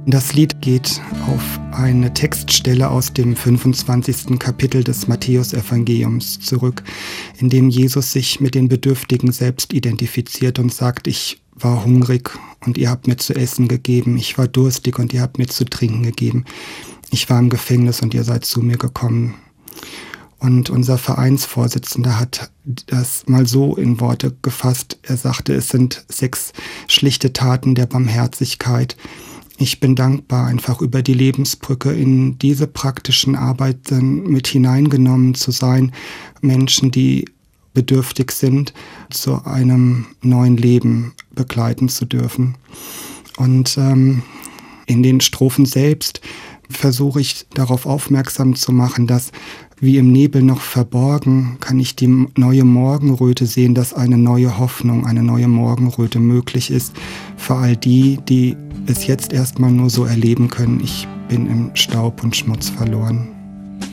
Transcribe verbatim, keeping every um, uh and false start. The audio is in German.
Das Lied geht auf eine Textstelle aus dem fünfundzwanzigsten Kapitel des Matthäusevangeliums zurück, in dem Jesus sich mit den Bedürftigen selbst identifiziert und sagt: Ich war hungrig und ihr habt mir zu essen gegeben, ich war durstig und ihr habt mir zu trinken gegeben, ich war im Gefängnis und ihr seid zu mir gekommen. Und unser Vereinsvorsitzender hat das mal so in Worte gefasst. Er sagte, es sind sechs schlichte Taten der Barmherzigkeit. Ich bin dankbar, einfach über die Lebensbrücke in diese praktischen Arbeiten mit hineingenommen zu sein, Menschen, die bedürftig sind, zu einem neuen Leben begleiten zu dürfen. Und ähm, in den Strophen selbst versuche ich darauf aufmerksam zu machen, dass wie im Nebel noch verborgen, kann ich die neue Morgenröte sehen, dass eine neue Hoffnung, eine neue Morgenröte möglich ist für all die, die es jetzt erstmal nur so erleben können: Ich bin im Staub und Schmutz verloren.